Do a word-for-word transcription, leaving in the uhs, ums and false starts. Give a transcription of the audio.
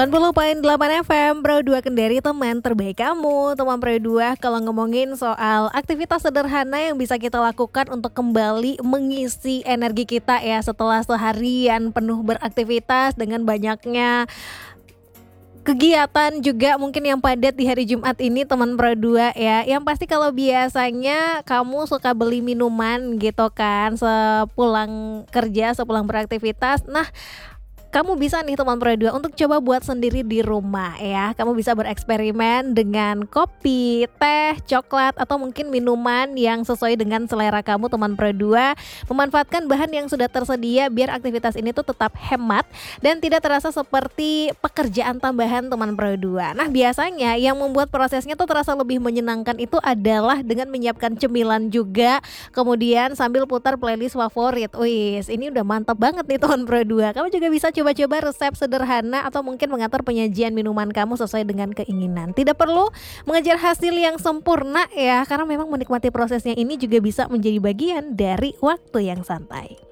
delapan puluh koma delapan F M Pro dua Kendari, teman terbaik kamu. Teman Pro dua, kalau ngomongin soal aktivitas sederhana yang bisa kita lakukan untuk kembali mengisi energi kita ya setelah seharian penuh beraktivitas dengan banyaknya kegiatan juga mungkin yang padat di hari Jumat ini, teman Pro dua ya. Yang pasti kalau biasanya kamu suka beli minuman gitu kan sepulang kerja, sepulang beraktivitas. Nah, kamu bisa nih teman Pro dua untuk coba buat sendiri di rumah ya. Kamu bisa bereksperimen dengan kopi, teh, coklat, atau mungkin minuman yang sesuai dengan selera kamu, teman Pro dua. Memanfaatkan bahan yang sudah tersedia biar aktivitas ini tuh tetap hemat dan tidak terasa seperti pekerjaan tambahan, teman Pro dua. Nah, biasanya yang membuat prosesnya tuh terasa lebih menyenangkan itu adalah dengan menyiapkan cemilan juga, kemudian sambil putar playlist favorit. Wih, ini udah mantap banget nih teman Pro dua. Kamu juga bisa coba-coba resep sederhana atau mungkin mengatur penyajian minuman kamu sesuai dengan keinginan. Tidak perlu mengejar hasil yang sempurna ya, karena memang menikmati prosesnya ini juga bisa menjadi bagian dari waktu yang santai.